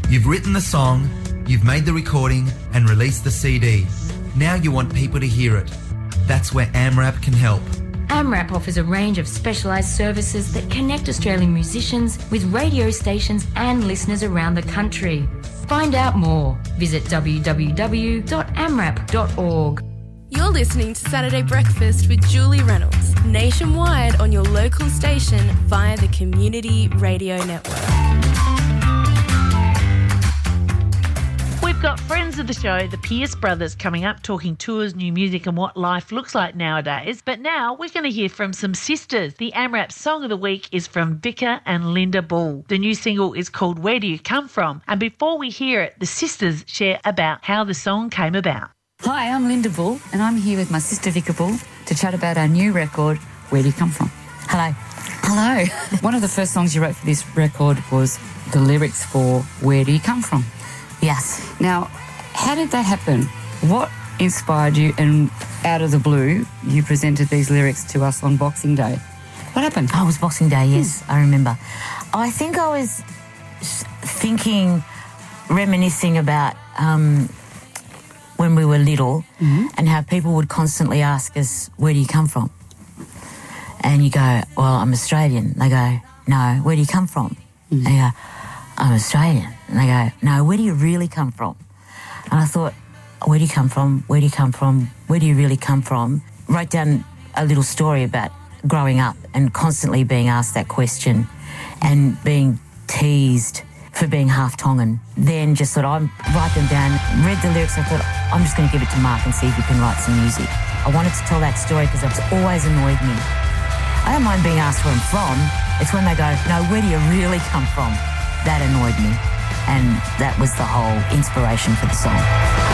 You've written the song, you've made the recording and released the CD. Now you want people to hear it. That's where AMRAP can help. AMRAP offers a range of specialised services that connect Australian musicians with radio stations and listeners around the country. Find out more. Visit www.amrap.org. You're listening to Saturday Breakfast with Julie Reynolds, nationwide on your local station via the Community Radio Network. We've got friends of the show, the Pierce Brothers, coming up, talking tours, new music and what life looks like nowadays. But now we're going to hear from some sisters. The AMRAP Song of the Week is from Vika and Linda Bull. The new single is called Where Do You Come From? And before we hear it, the sisters share about how the song came about. Hi, I'm Linda Bull and I'm here with my sister Vika Bull to chat about our new record, Where Do You Come From? Hello. Hello. One of the first songs you wrote for this record was the lyrics for Where Do You Come From? Yes. Now, how did that happen? What inspired you, and out of the blue, you presented these lyrics to us on Boxing Day? What happened? Oh, it was Boxing Day, yes, I remember. I think I was thinking, reminiscing about when we were little and how people would constantly ask us, where do you come from? And you go, well, I'm Australian. They go, no, where do you come from? And you go, I'm Australian. And they go, no, where do you really come from? And I thought, where do you come from? Where do you come from? Where do you really come from? Wrote down a little story about growing up and constantly being asked that question and being teased for being half Tongan. Then just thought, I'd write them down, read the lyrics. I thought, I'm just going to give it to Mark and see if he can write some music. I wanted to tell that story because it's always annoyed me. I don't mind being asked where I'm from. It's when they go, no, where do you really come from? That annoyed me. And that was the whole inspiration for the song.